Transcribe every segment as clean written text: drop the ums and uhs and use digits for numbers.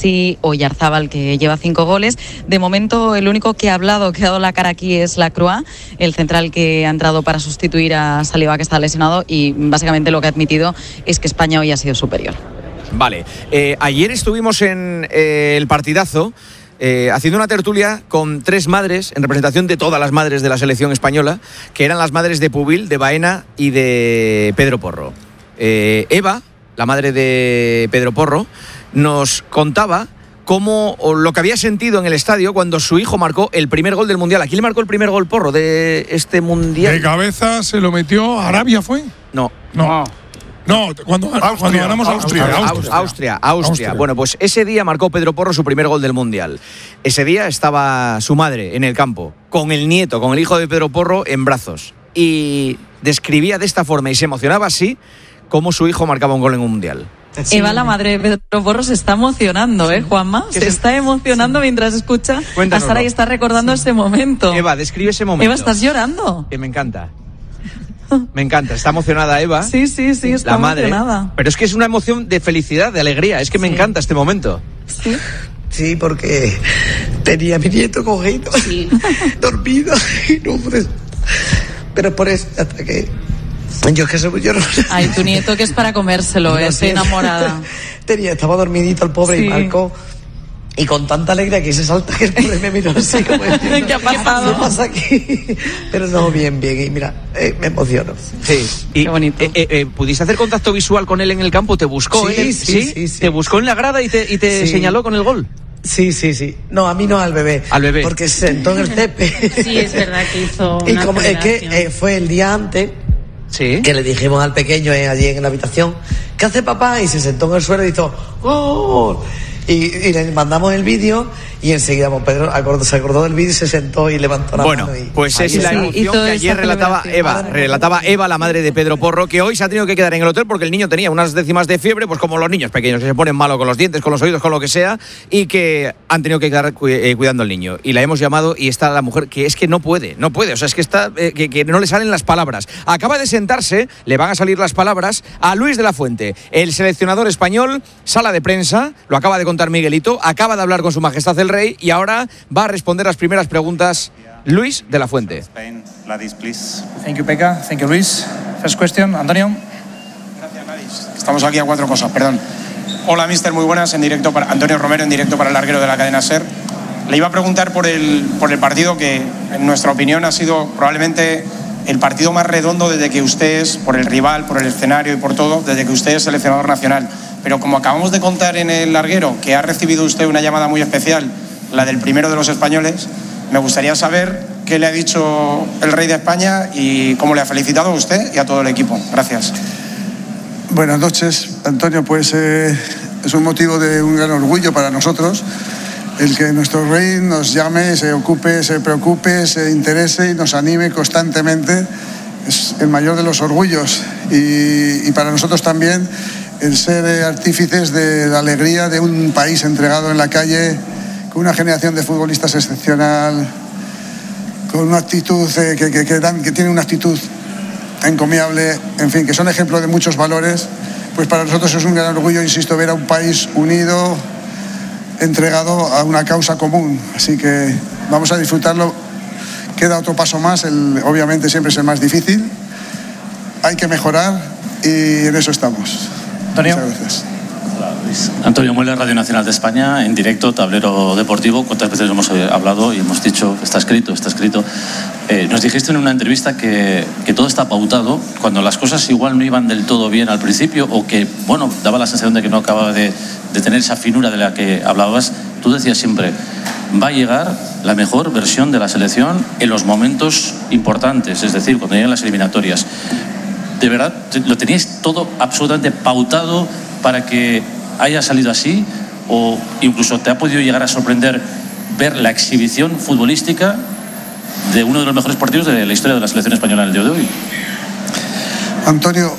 Messi, Oyarzábal, que lleva 5 goles. De momento, el único que ha hablado, que ha dado la cara aquí es Lacroix, el central que ha entrado para sustituir a Saliba, que está lesionado, y básicamente lo que ha admitido es que España hoy ha sido superior. Vale, ayer estuvimos en el partidazo haciendo una tertulia con 3 madres, en representación de todas las madres de la selección española, que eran las madres de Pubil, de Baena y de Pedro Porro. Eva, la madre de Pedro Porro, nos contaba cómo lo que había sentido en el estadio cuando su hijo marcó el primer gol del Mundial. ¿A quién le marcó el primer gol, Porro, de este Mundial? De cabeza se lo metió a Arabia, ¿fue? No, cuando ganamos Austria. Bueno, pues ese día marcó Pedro Porro su primer gol del Mundial. Ese día estaba su madre en el campo, con el nieto, con el hijo de Pedro Porro en brazos. Y describía de esta forma y se emocionaba así cómo su hijo marcaba un gol en un Mundial. Sí. Eva, la madre de Pedro Porro, se está emocionando, Juanma. Se está emocionando mientras escucha a Sara y está recordando ese momento. Eva, describe ese momento. Eva, ¿estás llorando? Que me encanta. Me encanta, está emocionada Eva. Sí, está la madre, emocionada. Pero es que es una emoción de felicidad, de alegría. Es que me encanta este momento. Sí, porque tenía a mi nieto cogido, dormido, y no pude. Pero por eso, hasta que yo es que soy muy llorona. Ay, tu nieto, que es para comérselo, estoy enamorada. Estaba dormidito el pobre y marcó. Y con tanta alegría que se salta que el pobre me miró así como ¿qué ha pasado? ¿Qué pasa aquí? Pero no, bien, y mira, me emociono. Sí, y qué bonito. ¿Pudiste hacer contacto visual con él en el campo? ¿Te buscó? Sí. ¿Te buscó en la grada y te señaló con el gol? Sí. No, a mí no, al bebé. Al bebé. Porque se sentó en el césped. Sí, es verdad que hizo una y como es que fue el día antes. Sí. Que le dijimos al pequeño allí en la habitación, ¿qué hace papá? Y se sentó en el suelo y hizo ¡gol! Y le mandamos el vídeo y enseguida Pedro se acordó del vídeo y se sentó y levantó la mano. Bueno, pues es la emoción que ayer relataba Eva, la madre de Pedro Porro, que hoy se ha tenido que quedar en el hotel porque el niño tenía unas décimas de fiebre, pues como los niños pequeños, que se ponen malos con los dientes, con los oídos, con lo que sea, y que han tenido que quedar cuidando al niño. Y la hemos llamado y está la mujer que es que no puede, o sea, es que está que no le salen las palabras. Acaba de sentarse, le van a salir las palabras a Luis de la Fuente, el seleccionador español, sala de prensa, lo acaba de contar Miguelito, acaba de hablar con su majestad el rey y ahora va a responder las primeras preguntas Luis de la Fuente. Gladys, please. Thank you, Pekka. Thank you, Luis. First question, Antonio. Gracias, Gladys. Estamos aquí a 4 cosas, perdón. Hola, mister, muy buenas. En directo para Antonio Romero, en directo para el larguero de la cadena SER. Le iba a preguntar por el partido que, en nuestra opinión, ha sido probablemente el partido más redondo desde que usted es, por el rival, por el escenario y por todo, desde que usted es seleccionador nacional. Pero como acabamos de contar en el larguero, que ha recibido usted una llamada muy especial, la del primero de los españoles, me gustaría saber qué le ha dicho el rey de España y cómo le ha felicitado a usted y a todo el equipo. Gracias. Buenas noches, Antonio. Pues es un motivo de un gran orgullo para nosotros el que nuestro rey nos llame, se ocupe, se preocupe, se interese y nos anime constantemente. Es el mayor de los orgullos y para nosotros también el ser artífices de la alegría de un país entregado en la calle, con una generación de futbolistas excepcional, con una actitud que tiene una actitud encomiable, en fin, que son ejemplos de muchos valores. Pues para nosotros es un gran orgullo, insisto, ver a un país unido, entregado a una causa común. Así que vamos a disfrutarlo. Queda otro paso más, obviamente siempre es el más difícil. Hay que mejorar y en eso estamos. Antonio. Muchas gracias. Hola, Luis. Antonio Mueller, Radio Nacional de España, en directo, Tablero Deportivo. ¿Cuántas veces hemos hablado y hemos dicho, está escrito? Nos dijiste en una entrevista que todo está pautado, cuando las cosas igual no iban del todo bien al principio o que, bueno, daba la sensación de que no acababa de tener esa finura de la que hablabas. Tú decías siempre, va a llegar la mejor versión de la selección en los momentos importantes, es decir, cuando lleguen las eliminatorias. ¿De verdad lo teníais todo absolutamente pautado para que haya salido así? ¿O incluso te ha podido llegar a sorprender ver la exhibición futbolística de uno de los mejores partidos de la historia de la selección española en el día de hoy? Antonio,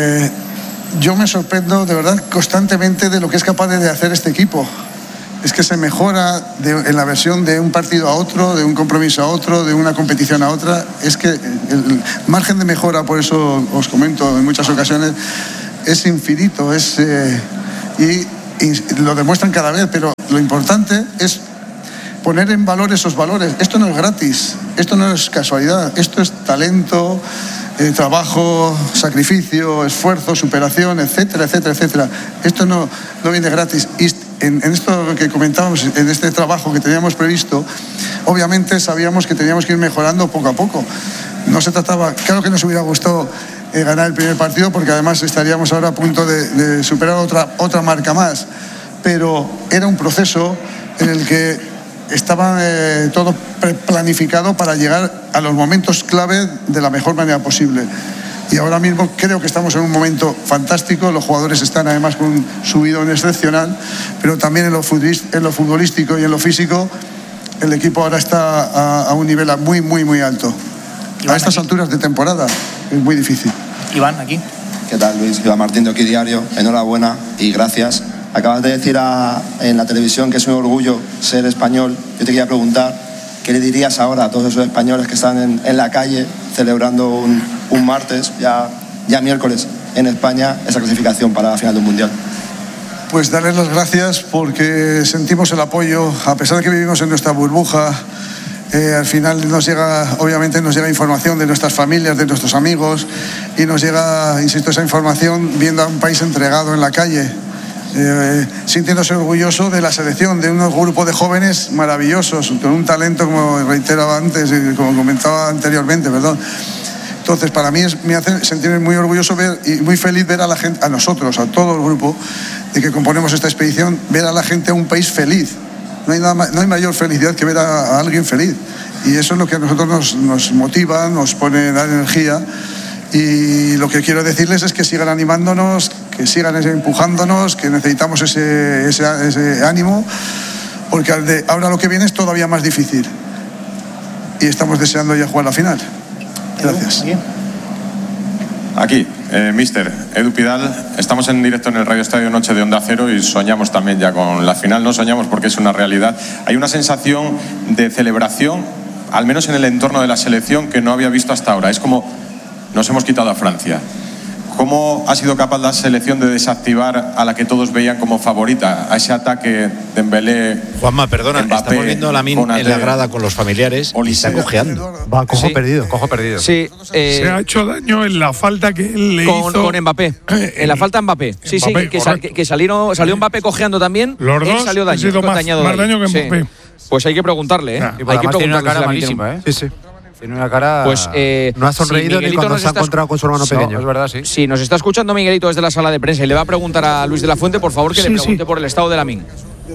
yo me sorprendo de verdad constantemente de lo que es capaz de hacer este equipo. Es que se mejora en la versión de un partido a otro, de un compromiso a otro, de una competición a otra. Es que el margen de mejora, por eso os comento en muchas ocasiones, es infinito. Y y lo demuestran cada vez, pero lo importante es poner en valor esos valores. Esto no es gratis, esto no es casualidad, esto es talento, trabajo, sacrificio, esfuerzo, superación, etcétera, etcétera, etcétera. Esto no viene gratis. Y en esto que comentábamos, en este trabajo que teníamos previsto, obviamente sabíamos que teníamos que ir mejorando poco a poco. No se trataba, claro que nos hubiera gustado ganar el primer partido, porque además estaríamos ahora a punto de superar otra marca más, pero era un proceso en el que estaba todo planificado para llegar a los momentos clave de la mejor manera posible. Y ahora mismo creo que estamos en un momento fantástico, los jugadores están además con un subidón excepcional, pero también en lo futbolístico y en lo físico el equipo ahora está a un nivel muy, muy, muy alto. A estas alturas de temporada es muy difícil. Iván, aquí. ¿Qué tal, Luis? Iván Martín de Aquí Diario. Enhorabuena y gracias. Acabas de decir en la televisión que es un orgullo ser español. Yo te quería preguntar, ¿qué le dirías ahora a todos esos españoles que están en la calle celebrando un martes, ya miércoles, en España, esa clasificación para la final del Mundial? Pues darles las gracias porque sentimos el apoyo, a pesar de que vivimos en nuestra burbuja. Al final obviamente nos llega información de nuestras familias, de nuestros amigos, y nos llega, insisto, esa información viendo a un país entregado en la calle, sintiéndose orgulloso de la selección, de un grupo de jóvenes maravillosos, con un talento, como reiteraba antes, como comentaba anteriormente, perdón. Entonces, para mí me hace sentirme muy orgulloso y muy feliz ver a la gente, a nosotros, a todo el grupo de que componemos esta expedición, ver a la gente a un país feliz. No hay mayor felicidad que ver a alguien feliz. Y eso es lo que a nosotros nos motiva, nos pone, dar energía. Y lo que quiero decirles es que sigan animándonos, que sigan empujándonos, que necesitamos ese ánimo, porque ahora lo que viene es todavía más difícil. Y estamos deseando ya jugar la final. Gracias. Aquí, mister Edu Pidal, estamos en directo en el Radio Estadio Noche de Onda Cero y soñamos también ya con la final. No soñamos porque es una realidad. Hay una sensación de celebración, al menos en el entorno de la selección, que no había visto hasta ahora. Es como nos hemos quitado a Francia. ¿Cómo ha sido capaz la selección de desactivar a la que todos veían como favorita? A ese ataque Dembélé... Juanma, perdona, Mbappé, estamos viendo a Lamine en la grada con los familiares y está cojeando. Va, cojo perdido. Sí, se ha hecho daño en la falta que él le hizo. Con Mbappé. En la falta Mbappé. Sí, Mbappé, que salió Mbappé cojeando también. Los dos él salió han sido más daño que Mbappé. Sí. Pues hay que preguntarle, ¿eh? Hay que preguntarle una cara malísima, ¿eh? Sí. Tiene una cara. Pues, no ha sonreído ni cuando se ha encontrado con su hermano pequeño. Es verdad, sí. Si nos está escuchando Miguelito desde la sala de prensa y le va a preguntar a Luis de la Fuente, por favor, que le pregunte por el estado de Lamine.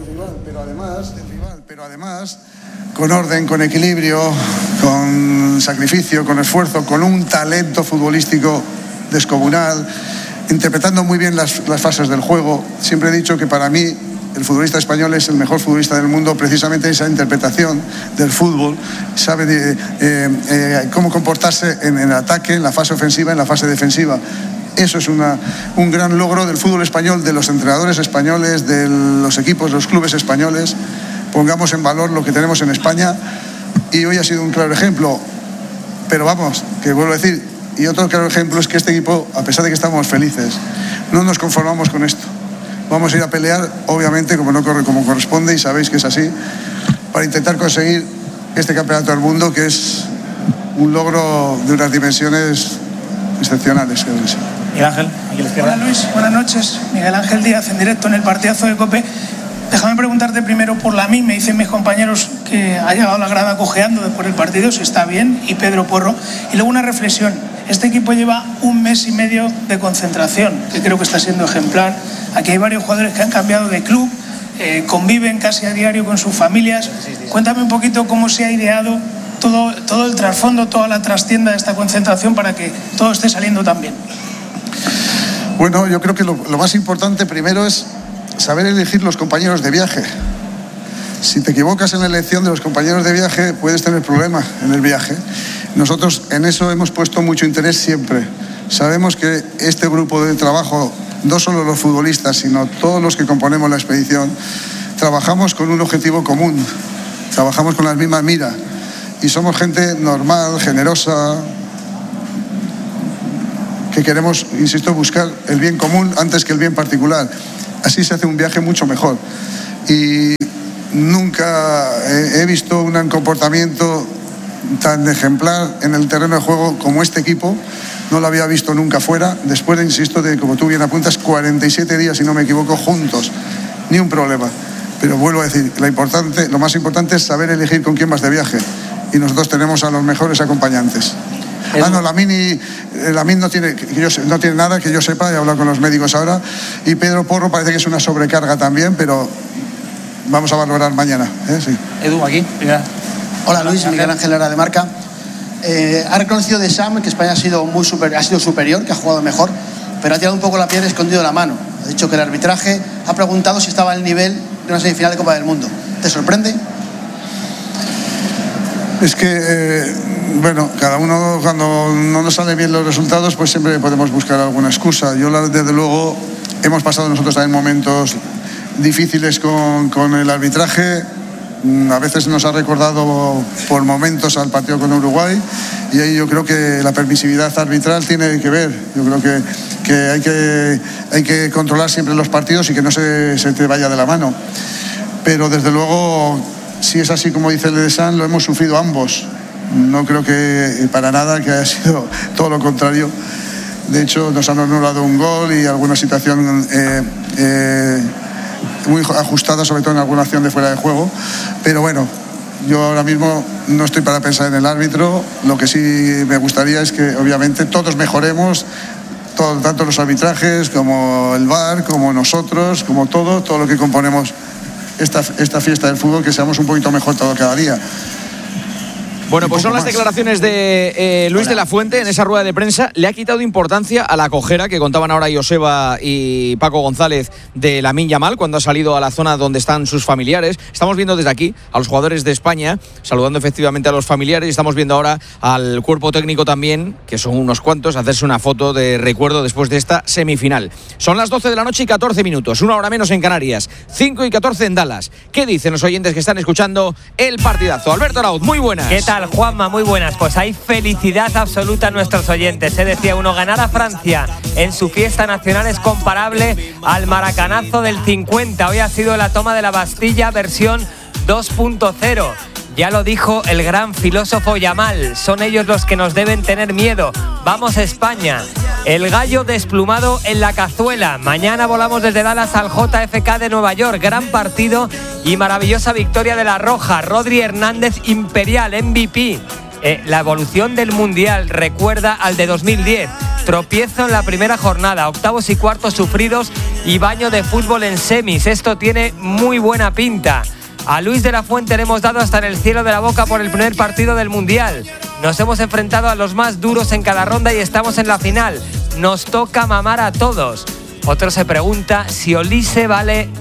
Pero además, con orden, con equilibrio, con sacrificio, con esfuerzo, con un talento futbolístico descomunal, interpretando muy bien las fases del juego. Siempre he dicho que para mí el futbolista español es el mejor futbolista del mundo, precisamente esa interpretación del fútbol, sabe cómo comportarse en el ataque, en la fase ofensiva, en la fase defensiva. Eso es un gran logro del fútbol español, de los entrenadores españoles, de los equipos, los clubes españoles. Pongamos en valor lo que tenemos en España, y hoy ha sido un claro ejemplo. Pero vamos, que vuelvo a decir, y otro claro ejemplo es que este equipo, a pesar de que estamos felices, no nos conformamos con esto. Vamos a ir a pelear, obviamente, como corresponde, y sabéis que es así, para intentar conseguir este campeonato del mundo, que es un logro de unas dimensiones excepcionales. Miguel Ángel, aquí a la izquierda. Hola Luis, buenas noches. Miguel Ángel Díaz, en directo en el partidazo de COPE. Déjame preguntarte primero por Lamine. Me dicen mis compañeros que ha llegado a la grada cojeando después del partido, si está bien, y Pedro Porro. Y luego una reflexión. Este equipo lleva 1 mes y medio de concentración, que creo que está siendo ejemplar. Aquí hay varios jugadores que han cambiado de club, conviven casi a diario con sus familias. Cuéntame un poquito cómo se ha ideado todo el trasfondo, toda la trastienda de esta concentración para que todo esté saliendo tan bien. Bueno, yo creo que lo más importante primero es saber elegir los compañeros de viaje. Si te equivocas en la elección de los compañeros de viaje, puedes tener problemas en el viaje. Nosotros en eso hemos puesto mucho interés siempre. Sabemos que este grupo de trabajo, no solo los futbolistas, sino todos los que componemos la expedición, trabajamos con un objetivo común, trabajamos con las mismas miras, y somos gente normal, generosa, que queremos, insisto, buscar el bien común antes que el bien particular. así se hace un viaje mucho mejor. Y nunca he visto un comportamiento tan ejemplar en el terreno de juego como este equipo. No lo había visto nunca fuera. Después, insisto, de, como tú bien apuntas, 47 días, si no me equivoco, juntos. Ni un problema. Pero vuelvo a decir, lo más importante es saber elegir con quién vas de viaje. Y nosotros tenemos a los mejores acompañantes. No, Lamine no tiene nada que yo sepa, he hablado con los médicos ahora. Y Pedro Porro parece que es una sobrecarga también, pero vamos a valorar mañana. Sí. Edu, aquí. Mira. Hola Luis, Miguel Ángel Lara de Marca. Ha reconocido Deschamps que España ha sido superior, que ha jugado mejor, pero ha tirado un poco la piedra y escondido la mano. Ha dicho que el arbitraje ha preguntado si estaba al nivel de una semifinal de Copa del Mundo. ¿Te sorprende? Es que, cada uno cuando no nos salen bien los resultados, pues siempre podemos buscar alguna excusa. Desde luego, hemos pasado nosotros también momentos difíciles con el arbitraje. A veces nos ha recordado por momentos al partido con Uruguay, y ahí yo creo que la permisividad arbitral tiene que ver. Yo creo que hay que controlar siempre los partidos y que no se te vaya de la mano. Pero desde luego, si es así como dice el Deschamps, lo hemos sufrido ambos. No creo que para nada que haya sido todo lo contrario. De hecho, nos han anulado un gol y alguna situación muy ajustada, sobre todo en alguna acción de fuera de juego. Pero bueno, yo ahora mismo no estoy para pensar en el árbitro. Lo que sí me gustaría es que obviamente todos mejoremos, tanto los arbitrajes como el VAR, como nosotros, como todo lo que componemos esta fiesta del fútbol, que seamos un poquito mejor todo cada día. Bueno, pues son las declaraciones de Luis de la Fuente en esa rueda de prensa. Le ha quitado importancia a la cojera que contaban ahora Joseba y Paco González de Lamine Yamal cuando ha salido a la zona donde están sus familiares. Estamos viendo desde aquí a los jugadores de España saludando efectivamente a los familiares, y estamos viendo ahora al cuerpo técnico también, que son unos cuantos, hacerse una foto de recuerdo después de esta semifinal. Son las 12 de la noche y 14 minutos, una hora menos en Canarias, 5 y 14 en Dallas. ¿Qué dicen los oyentes que están escuchando el partidazo? Alberto Arauz, muy buenas. ¿Qué tal, Juanma? Muy buenas. Pues hay felicidad absoluta a nuestros oyentes. Decía uno, ganar a Francia en su fiesta nacional es comparable al maracanazo del 50. Hoy ha sido la toma de la Bastilla versión 2.0. Ya lo dijo el gran filósofo Yamal, son ellos los que nos deben tener miedo. Vamos España. El gallo desplumado en la cazuela. Mañana volamos desde Dallas al JFK de Nueva York. Gran partido y maravillosa victoria de la Roja. Rodri Hernández imperial, MVP. La evolución del Mundial recuerda al de 2010. Tropiezo en la primera jornada, octavos y cuartos sufridos y baño de fútbol en semis. Esto tiene muy buena pinta. A Luis de la Fuente le hemos dado hasta en el cielo de la boca por el primer partido del Mundial. Nos hemos enfrentado a los más duros en cada ronda y estamos en la final. Nos toca mamar a todos. Otro se pregunta si Olise vale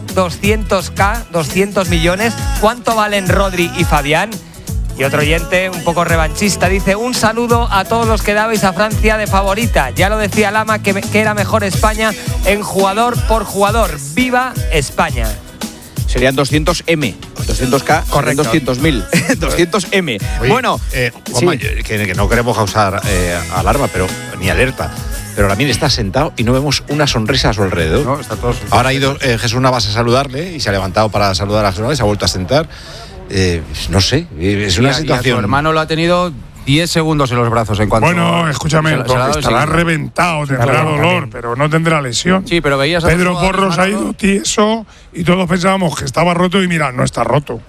200 millones. ¿Cuánto valen Rodri y Fabián? Y otro oyente, un poco revanchista, dice: un saludo a todos los que dabais a Francia de favorita. Ya lo decía Lama que era mejor España en jugador por jugador. ¡Viva España! Serían 200M, 200K, correcto. 200.000, 200M. Oye, bueno, Juanma, sí. que no queremos causar alarma, ni alerta. Pero Lamine está sentado y no vemos una sonrisa a su alrededor. No, está todo. Ahora ha ido Jesús Navas a saludarle y se ha levantado para saludar a Jesús Navas y se ha vuelto a sentar. No sé, es una situación. Su hermano lo ha tenido 10 segundos en los brazos en cuanto. Bueno, escúchame, estará reventado, tendrá dolor, pero no tendrá lesión. Sí, pero veías a Pedro Porro se ha ido tieso y todos pensábamos que estaba roto y mira, no está roto.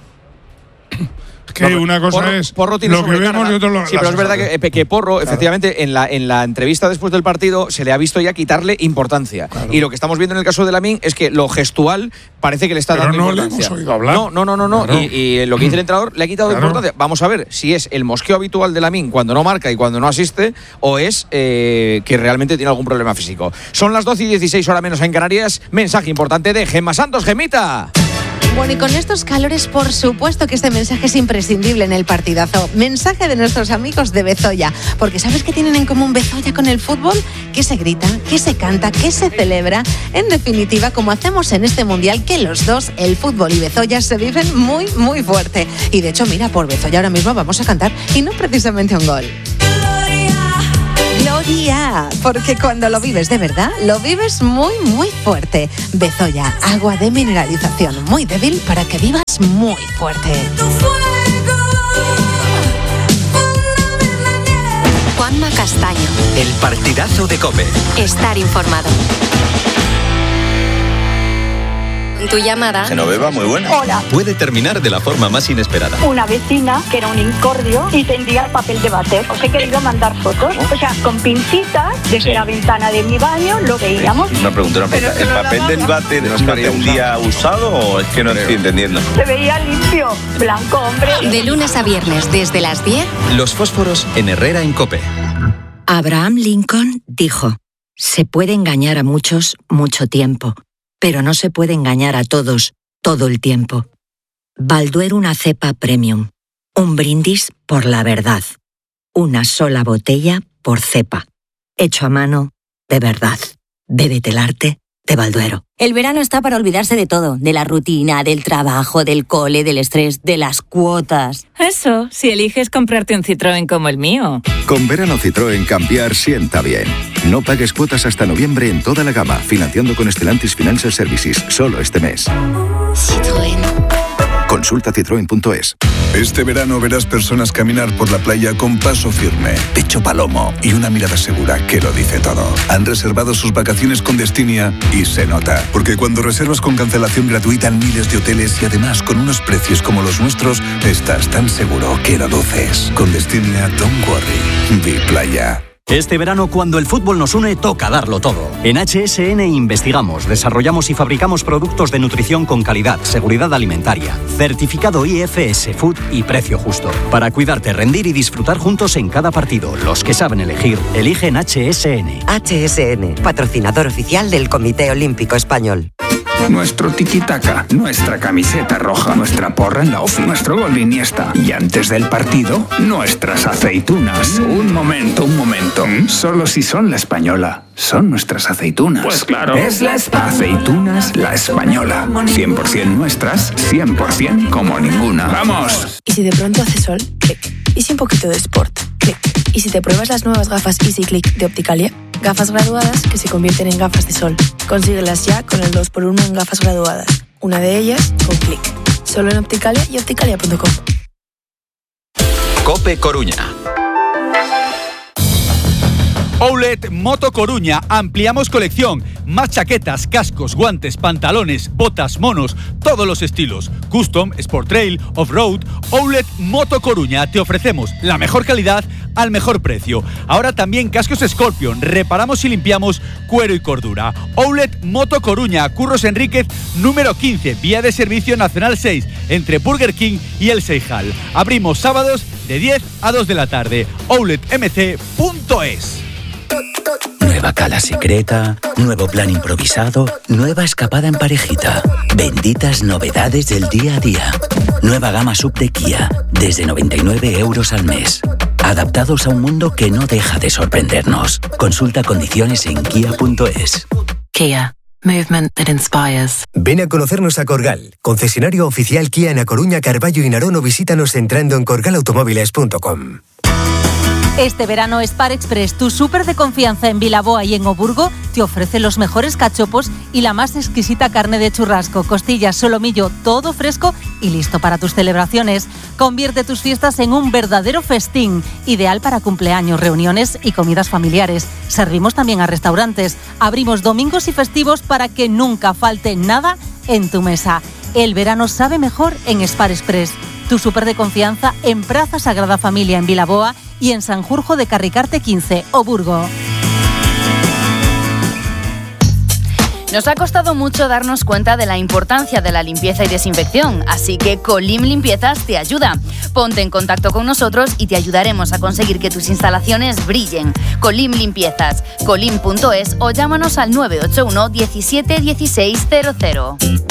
Es que una cosa es Porro tiene lo que vemos y otro lo. Sí, pero es verdad que Porro, efectivamente, en la entrevista después del partido se le ha visto ya quitarle importancia. Claro. Y lo que estamos viendo en el caso de Lamine es que lo gestual parece que le está dando importancia. Le hemos oído hablar. No. Claro. Y lo que dice el entrenador le ha quitado importancia. Vamos a ver si es el mosqueo habitual de Lamine cuando no marca y cuando no asiste, o es que realmente tiene algún problema físico. Son las 12 y 16, hora menos en Canarias. Mensaje importante de Gemma Santos. Gemita. Bueno, y con estos calores, por supuesto que este mensaje es imprescindible en el partidazo. Mensaje de nuestros amigos de Bezoya. Porque ¿sabes qué tienen en común Bezoya con el fútbol? Que se grita, que se canta, que se celebra. En definitiva, como hacemos en este Mundial, que los dos, el fútbol y Bezoya, se viven muy, muy fuerte. Y de hecho, mira, por Bezoya ahora mismo vamos a cantar, y no precisamente un gol. Gloria, porque cuando lo vives de verdad, lo vives muy, muy fuerte. Bezoya, agua de mineralización muy débil para que vivas muy fuerte. Juanma Castaño. El partidazo de COPE. Estar informado. Tu llamada. Genoveva, muy buena. Hola. Puede terminar de la forma más inesperada. Una vecina que era un incordio y tendía el papel de váter. Os he querido mandar fotos. O sea, con pincitas, desde la ventana de mi baño lo veíamos. Una pregunta. ¿El papel del váter no tendía usado o es que no estoy entendiendo? Se veía limpio, blanco, hombre. De lunes a viernes, desde las 10. Los fósforos en Herrera en COPE. Abraham Lincoln dijo: se puede engañar a muchos mucho tiempo, pero no se puede engañar a todos todo el tiempo. Balduero, una cepa premium. Un brindis por la verdad. Una sola botella por cepa. Hecho a mano, de verdad. Bébete el arte de Balduero. El verano está para olvidarse de todo, de la rutina, del trabajo, del cole, del estrés, de las cuotas. Eso, si eliges comprarte un Citroën como el mío. Con verano Citroën cambiar sienta bien. No pagues cuotas hasta noviembre en toda la gama, financiando con Stellantis Financial Services, solo este mes. Citroën. Consulta citroen.es. Este verano verás personas caminar por la playa con paso firme, pecho palomo y una mirada segura que lo dice todo. Han reservado sus vacaciones con Destinia y se nota. Porque cuando reservas con cancelación gratuita en miles de hoteles y además con unos precios como los nuestros, estás tan seguro que lo luces. Con Destinia, don't worry. Be playa. Este verano, cuando el fútbol nos une, toca darlo todo. En HSN investigamos, desarrollamos y fabricamos productos de nutrición con calidad, seguridad alimentaria, certificado IFS Food y precio justo. Para cuidarte, rendir y disfrutar juntos en cada partido. Los que saben elegir, eligen HSN. HSN, patrocinador oficial del Comité Olímpico Español. Nuestro tiki-taka, nuestra camiseta roja, nuestra porra en la ofi, nuestro gol de Iniesta. Y antes del partido, nuestras aceitunas. Un momento. Solo si son la española. Son nuestras aceitunas. Pues claro. Es la aceitunas La Española. 100% nuestras, 100% como ninguna. ¡Vamos! Y si de pronto hace sol, clic. Y si un poquito de sport, clic. Y si te pruebas las nuevas gafas Easy Click de Opticalia, gafas graduadas que se convierten en gafas de sol. Consíguelas ya con el 2x1 en gafas graduadas. Una de ellas con clic. Solo en Opticalia y opticalia.com. COPE Coruña. Outlet Moto Coruña, ampliamos colección, más chaquetas, cascos, guantes, pantalones, botas, monos, todos los estilos, custom, sport trail, off-road. Outlet Moto Coruña, te ofrecemos la mejor calidad al mejor precio. Ahora también cascos Scorpion, reparamos y limpiamos cuero y cordura. Outlet Moto Coruña, Curros Enríquez, número 15, vía de servicio nacional 6, entre Burger King y el Seijal. Abrimos sábados de 10 a 2 de la tarde. outletmc.es. Nueva cala secreta, nuevo plan improvisado, nueva escapada en parejita. Benditas novedades del día a día. Nueva gama sub de Kia, desde 99 € al mes. Adaptados a un mundo que no deja de sorprendernos. Consulta condiciones en kia.es. Kia. Movement that inspires. Ven a conocernos a Corgal, concesionario oficial Kia en A Coruña, Carballo y Narón, o visítanos entrando en corgalautomóviles.com. Este verano Spar Express, tu súper de confianza en Vilaboa y en Oburgo, te ofrece los mejores cachopos y la más exquisita carne de churrasco, costillas, solomillo, todo fresco y listo para tus celebraciones. Convierte tus fiestas en un verdadero festín, ideal para cumpleaños, reuniones y comidas familiares. Servimos también a restaurantes. Abrimos domingos y festivos para que nunca falte nada en tu mesa. El verano sabe mejor en Spar Express, tu súper de confianza en Plaza Sagrada Familia en Vilaboa y en Sanjurjo de Carricarte 15, Oburgo. Nos ha costado mucho darnos cuenta de la importancia de la limpieza y desinfección, así que Colim Limpiezas te ayuda. Ponte en contacto con nosotros y te ayudaremos a conseguir que tus instalaciones brillen. Colim Limpiezas, colim.es o llámanos al 981 17 16 00.